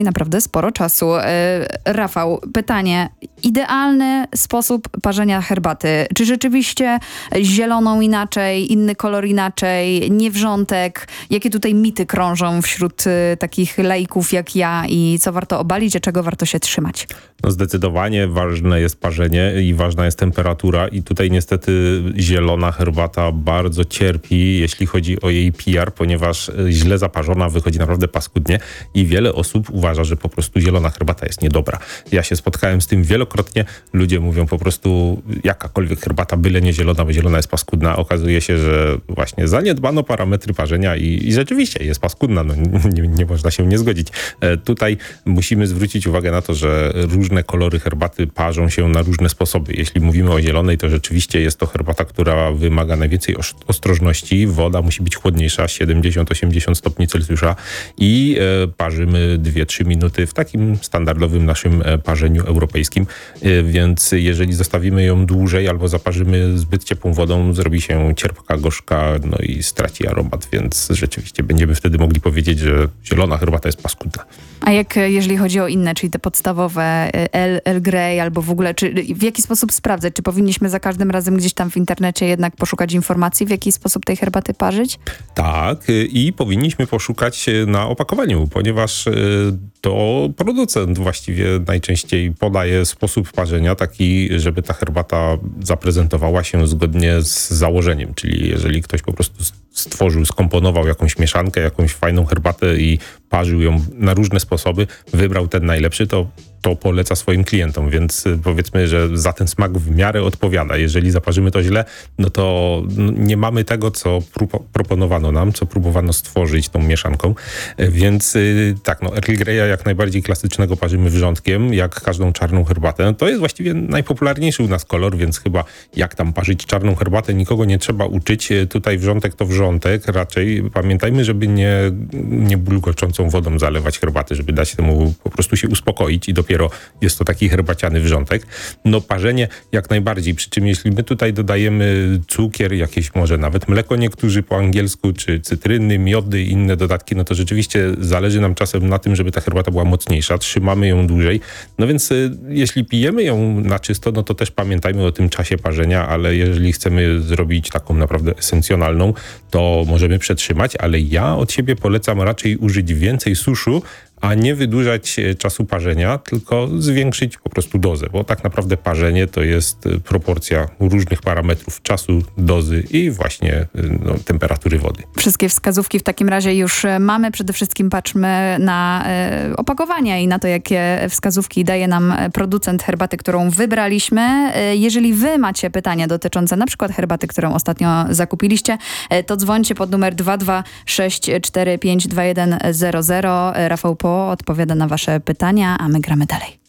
Naprawdę sporo czasu. Rafał, pytanie. Idealny sposób parzenia herbaty. Czy rzeczywiście zieloną inaczej, inny kolor inaczej, nie wrzątek? Jakie tutaj mity krążą wśród takich laików jak ja i co warto obalić, a czego warto się trzymać? No zdecydowanie ważne jest parzenie i ważna jest temperatura i tutaj niestety zielona herbata bardzo cierpi, jeśli chodzi o jej PR, ponieważ źle zaparzona wychodzi naprawdę paskudnie i wiele osób uważa, że po prostu zielona herbata jest niedobra. Ja się spotkałem z tym wielokrotnie. Ludzie mówią po prostu jakakolwiek herbata, byle nie zielona, bo zielona jest paskudna. Okazuje się, że właśnie zaniedbano parametry parzenia i rzeczywiście jest paskudna. No, nie można się nie zgodzić. Tutaj musimy zwrócić uwagę na to, że różne kolory herbaty parzą się na różne sposoby. Jeśli mówimy o zielonej, to rzeczywiście jest to herbata, która wymaga najwięcej ostrożności. Woda musi być chłodniejsza, 70-80 stopni Celsjusza i parzymy 2-3 minuty w takim standardowym naszym parzeniu europejskim. Więc jeżeli zostawimy ją dłużej albo zaparzymy zbyt ciepłą wodą, zrobi się cierpka, gorzka, no i straci aromat, więc rzeczywiście będziemy wtedy mogli powiedzieć, że zielona herbata jest paskudna. A jeżeli chodzi o inne, czyli te podstawowe Earl Grey albo w ogóle, czy w jaki sposób sprawdzać? Czy powinniśmy za każdym razem gdzieś tam w internecie jednak poszukać informacji, w jaki sposób tej herbaty parzyć? Tak, i powinniśmy poszukać na opakowaniu, ponieważ to producent właściwie najczęściej podaje sposób parzenia taki, żeby ta herbata zaprezentowała się zgodnie z założeniem. Czyli jeżeli ktoś po prostu stworzył, skomponował jakąś mieszankę, jakąś fajną herbatę i parzył ją na różne sposoby, wybrał ten najlepszy, to poleca swoim klientom, więc powiedzmy, że za ten smak w miarę odpowiada. Jeżeli zaparzymy to źle, no to nie mamy tego, co proponowano nam, co próbowano stworzyć tą mieszanką. Więc tak, no Earl Greya jak najbardziej klasycznego parzymy wrzątkiem, jak każdą czarną herbatę. To jest właściwie najpopularniejszy u nas kolor, więc chyba jak tam parzyć czarną herbatę, nikogo nie trzeba uczyć. Tutaj wrzątek to wrzątek. Raczej pamiętajmy, żeby nie bulgoczącą wodą zalewać herbaty, żeby dać temu po prostu się uspokoić i dopiero jest to taki herbaciany wrzątek. No parzenie jak najbardziej, przy czym jeśli my tutaj dodajemy cukier, jakieś może nawet mleko niektórzy po angielsku, czy cytryny, miody i inne dodatki, no to rzeczywiście zależy nam czasem na tym, żeby ta herbata była mocniejsza, trzymamy ją dłużej. No więc jeśli pijemy ją na czysto, no to też pamiętajmy o tym czasie parzenia, ale jeżeli chcemy zrobić taką naprawdę esencjonalną, to możemy przetrzymać, ale ja od siebie polecam raczej użyć więcej suszu, a nie wydłużać czasu parzenia, tylko zwiększyć po prostu dozę, bo tak naprawdę parzenie to jest proporcja różnych parametrów czasu, dozy i właśnie temperatury wody. Wszystkie wskazówki w takim razie już mamy. Przede wszystkim patrzmy na opakowania i na to, jakie wskazówki daje nam producent herbaty, którą wybraliśmy. Jeżeli wy macie pytania dotyczące na przykład herbaty, którą ostatnio zakupiliście, to dzwońcie pod numer 226452100. Rafał odpowiada na wasze pytania, a my gramy dalej.